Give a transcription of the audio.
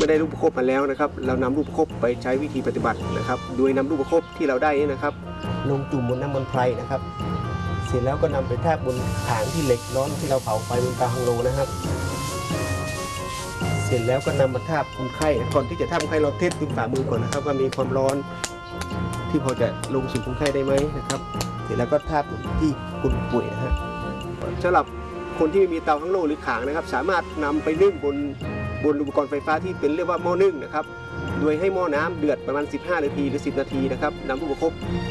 มื่อได้ลูกประคบมาแล้วนะครับเรานำลูกประคบไปใช้วิธีปฏิบัตินะครับโดยนำลูกประคบที่เราได้นะครับลงจุ่มบนน้ำมันไพรนะครับเสร็จแล้วก็นำไปทาบบนฐานที่เหล็กร้อนที่เราเผาไฟบนเตาฮังโลนะครับเสร็จแล้วก็นำมาทาบคนไข้ก่อนที่จะทาบคนไข้เราเทสดูฝ่ามือก่อนนะครับว่ามีความร้อนที่พอจะลงสู่คนไข้ได้ไหมนะครับเสร็จแล้วก็ทาบที่คนป่วยนะฮะสำหรับคนที่ไม่มีเตาฮังโลหรือขางนะครับสามารถนำไปนึ่งบนอุปกรณ์ไฟฟ้าที่เป็นเรียกว่าหม้อนึ่งนะครับโดยให้หม้อน้ำเดือดประมาณ15 นาทีหรือ10 นาทีนะครับนำลูกประคบ